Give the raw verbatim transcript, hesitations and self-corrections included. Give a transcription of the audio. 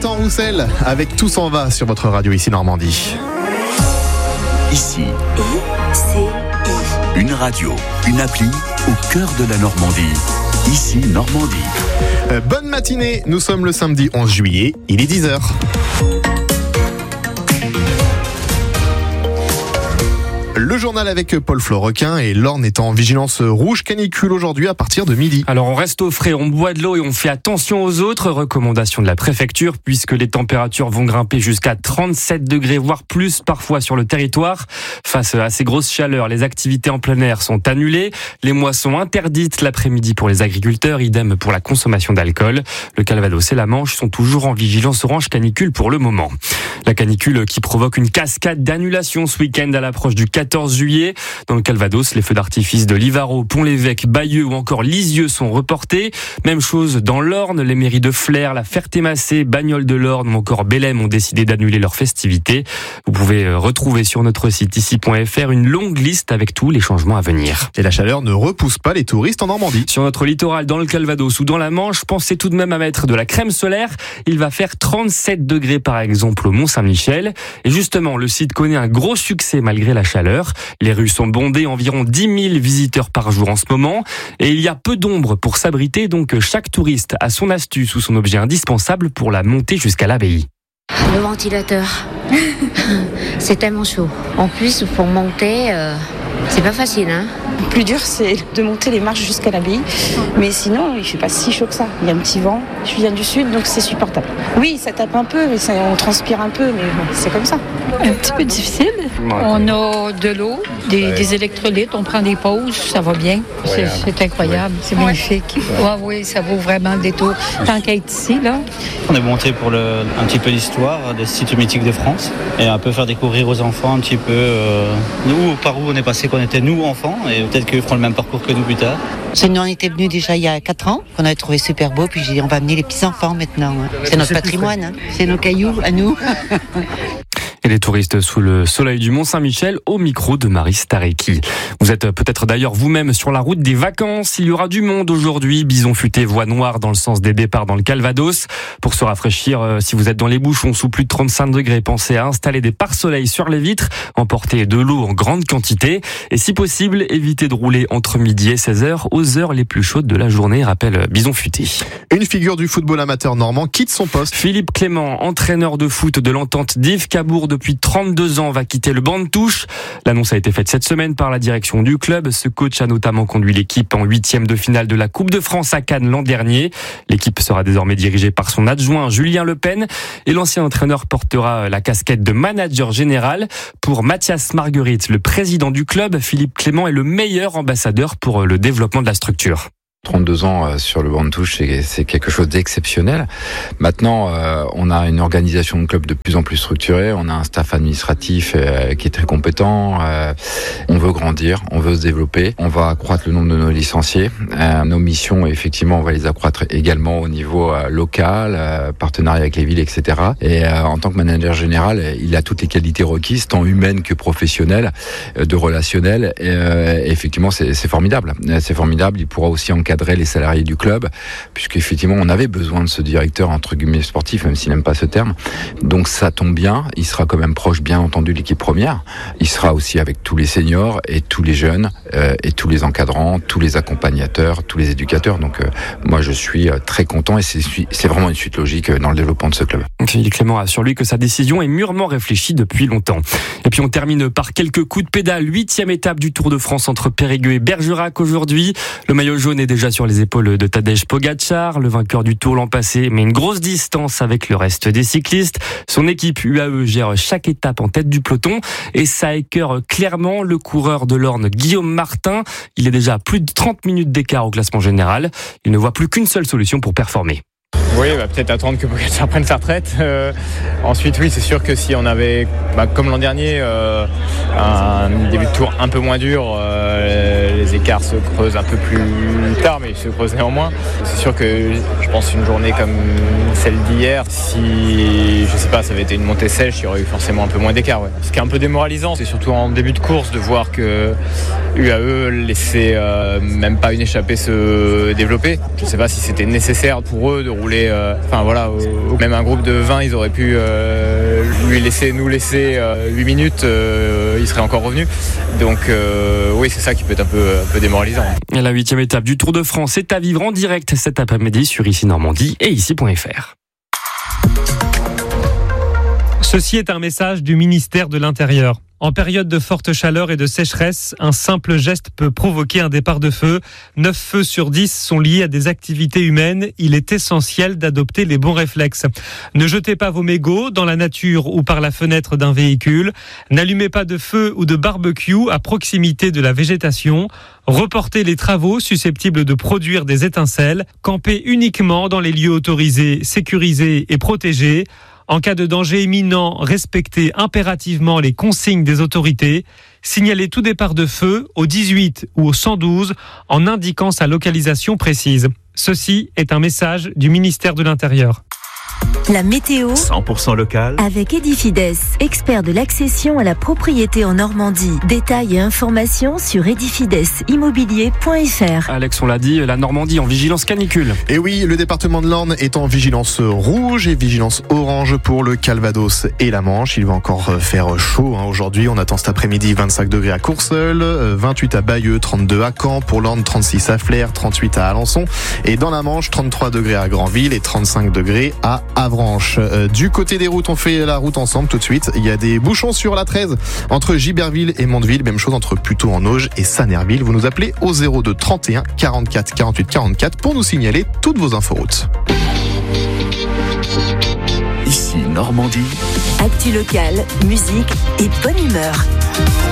Jonathan Roussel avec Tout s'en va sur votre radio ici Normandie. Ici, I C I. Une radio, une appli au cœur de la Normandie. Ici Normandie. Euh, bonne matinée, nous sommes le samedi onze juillet, il est dix heures. Le journal avec Paul Florequin et l'Orne est en vigilance rouge canicule aujourd'hui à partir de midi. Alors on reste au frais, on boit de l'eau et on fait attention aux autres. Recommandation de la préfecture puisque les températures vont grimper jusqu'à trente-sept degrés voire plus parfois sur le territoire. Face à ces grosses chaleurs, les activités en plein air sont annulées. Les moissons interdites l'après-midi pour les agriculteurs, idem pour la consommation d'alcool. Le Calvados et la Manche sont toujours en vigilance orange canicule pour le moment. La canicule qui provoque une cascade d'annulations ce week-end à l'approche du quatorze juillet. Dans le Calvados, les feux d'artifice de Livarot, Pont-l'Évêque, Bayeux ou encore Lisieux sont reportés. Même chose dans l'Orne, les mairies de Flers, la Ferté-Massé, Bagnoles de l'Orne ou encore Bélem ont décidé d'annuler leurs festivités. Vous pouvez retrouver sur notre site ici point f r une longue liste avec tous les changements à venir. Et la chaleur ne repousse pas les touristes en Normandie. Sur notre littoral, dans le Calvados ou dans la Manche, pensez tout de même à mettre de la crème solaire. Il va faire trente-sept degrés par exemple au Mont-Saint-Michel. Et justement, le site connaît un gros succès malgré la chaleur. Les rues sont bondées, environ dix mille visiteurs par jour en ce moment. Et il y a peu d'ombre pour s'abriter, donc chaque touriste a son astuce ou son objet indispensable pour la monter jusqu'à l'abbaye. Le ventilateur. C'est tellement chaud. En plus, pour monter, euh, c'est pas facile, hein. Le plus dur, c'est de monter les marches jusqu'à l'abbaye. Mais sinon, il fait pas si chaud que ça. Il y a un petit vent. Je viens du sud, donc c'est supportable. Oui, ça tape un peu, mais ça, on transpire un peu, mais bon, c'est comme ça. Un petit peu difficile. On a de l'eau, des, ouais. des électrolytes, on prend des pauses, ça va bien. C'est, c'est incroyable, ouais. c'est magnifique. Ouais. Ouais, oui, ça vaut vraiment le détour. Tant qu'à être ici, là. On est monté pour le, un petit peu l'histoire des sites mythiques de France et un peu faire découvrir aux enfants un petit peu euh, nous, par où on est passé quand on était nous enfants et peut-être qu'ils feront le même parcours que nous plus tard. Nous, on était venus déjà il y a quatre ans, qu'on avait trouvé super beau, puis j'ai dit on va amener les petits-enfants maintenant. C'est notre patrimoine, hein. C'est nos cailloux à nous. Et les touristes sous le soleil du Mont-Saint-Michel au micro de Marie Starecki. Vous êtes peut-être d'ailleurs vous-même sur la route des vacances. Il y aura du monde aujourd'hui. Bison futé, voie noire dans le sens des départs dans le Calvados. Pour se rafraîchir, si vous êtes dans les bouchons sous plus de trente-cinq degrés, pensez à installer des pare-soleils sur les vitres, emporter de l'eau en grande quantité et si possible, évitez de rouler entre midi et seize heures aux heures les plus chaudes de la journée, rappelle Bison futé. Une figure du football amateur normand quitte son poste. Philippe Clément, entraîneur de foot de l'entente d'Yves Cabourg depuis trente-deux ans, va quitter le banc de touche. L'annonce a été faite cette semaine par la direction du club. Ce coach a notamment conduit l'équipe en huitième de finale de la Coupe de France à Cannes l'an dernier. L'équipe sera désormais dirigée par son adjoint Julien Le Pen et l'ancien entraîneur portera la casquette de manager général. Pour Mathias Marguerite, le président du club, Philippe Clément est le meilleur ambassadeur pour le développement de la structure. trente-deux ans sur le banc de touche, c'est, c'est quelque chose d'exceptionnel. Maintenant, euh, on a une organisation de club de plus en plus structurée, on a un staff administratif euh, qui est très compétent, euh, on veut grandir, on veut se développer, on va accroître le nombre de nos licenciés. Euh, nos missions, effectivement, on va les accroître également au niveau euh, local, euh, partenariat avec les villes, et cetera. Et euh, en tant que manager général, il a toutes les qualités requises, tant humaines que professionnelles, euh, de relationnel. Et, euh, effectivement, c'est, c'est formidable. C'est formidable. Il pourra aussi encadrer les salariés du club, puisqu'effectivement on avait besoin de ce directeur entre guillemets sportif, même s'il n'aime pas ce terme. Donc ça tombe bien, il sera quand même proche bien entendu de l'équipe première. Il sera aussi avec tous les seniors et tous les jeunes euh, et tous les encadrants, tous les accompagnateurs, tous les éducateurs. Donc euh, moi je suis euh, très content et c'est, c'est vraiment une suite logique dans le développement de ce club. Philippe Clément assure lui que sa décision est mûrement réfléchie depuis longtemps. Et puis on termine par quelques coups de pédale. Huitième étape du Tour de France entre Périgueux et Bergerac aujourd'hui. Le maillot jaune est déjà sur les épaules de Tadej Pogačar, le vainqueur du Tour l'an passé, mais une grosse distance avec le reste des cyclistes. Son équipe U A E gère chaque étape en tête du peloton et ça écœure clairement le coureur de l'Orne Guillaume Martin. Il est déjà à plus de trente minutes d'écart au classement général. Il ne voit plus qu'une seule solution pour performer. Oui, bah, peut-être attendre que Pogačar prenne sa retraite. Euh, ensuite, oui, c'est sûr que si on avait, bah, comme l'an dernier, euh, un début de tour un peu moins dur, euh, les écarts se creusent un peu plus tard, mais ils se creusent néanmoins. C'est sûr que je pense une journée comme celle d'hier, si je sais pas, ça avait été une montée sèche, il y aurait eu forcément un peu moins d'écart. Ouais. Ce qui est un peu démoralisant, c'est surtout en début de course de voir que U A E laissait euh, même pas une échappée se développer. Je sais pas si c'était nécessaire pour eux de rouler. Euh, enfin voilà, au, même un groupe de vingt, ils auraient pu euh, lui laisser, nous laisser euh, huit minutes, euh, il serait encore revenu. Donc euh, oui, c'est ça qui peut être un peu, un peu démoralisant. Et la huitième étape du Tour de France est à vivre en direct cet après-midi sur Ici Normandie et ici point f r. Ceci est un message du ministère de l'Intérieur. En période de forte chaleur et de sécheresse, un simple geste peut provoquer un départ de feu. neuf feux sur dix sont liés à des activités humaines. Il est essentiel d'adopter les bons réflexes. Ne jetez pas vos mégots dans la nature ou par la fenêtre d'un véhicule. N'allumez pas de feu ou de barbecue à proximité de la végétation. Reportez les travaux susceptibles de produire des étincelles. Campez uniquement dans les lieux autorisés, sécurisés et protégés. En cas de danger imminent, respectez impérativement les consignes des autorités. Signalez tout départ de feu au dix-huit ou au cent douze en indiquant sa localisation précise. Ceci est un message du ministère de l'Intérieur. La météo cent pour cent local avec Edifides, expert de l'accession à la propriété en Normandie. Détails et informations sur edifides immobilier point f r. Alex, on l'a dit, la Normandie en vigilance canicule. Et oui, le département de l'Orne est en vigilance rouge et vigilance orange pour le Calvados et la Manche. Il va encore faire chaud hein. Aujourd'hui. On attend cet après-midi vingt-cinq degrés à Courseulles, vingt-huit à Bayeux, trente-deux à Caen, pour l'Orne trente-six à Flers, trente-huit à Alençon et dans la Manche trente-trois degrés à Granville et trente-cinq degrés à Avranches. Euh, du côté des routes, on fait la route ensemble tout de suite. Il y a des bouchons sur la treize entre Giberville et Mondeville. Même chose entre Puteaux-en-Auge et Sanerville. Vous nous appelez au zéro deux trente et un quarante-quatre quarante-huit quarante-quatre pour nous signaler toutes vos inforoutes. Ici Normandie. Actu locale, musique et bonne humeur.